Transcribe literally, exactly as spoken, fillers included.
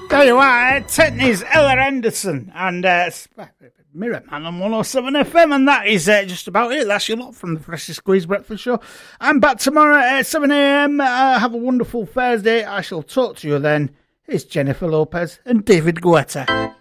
There you are, uh, Tetney's Ella Henderson and uh, Mirror Man on one oh seven F M, and that is uh, just about it. That's your lot from the Freshly Squeezed Breakfast Show. I'm back tomorrow at seven a.m. Uh, have a wonderful Thursday. I shall talk to you then. It's Jennifer Lopez and David Guetta.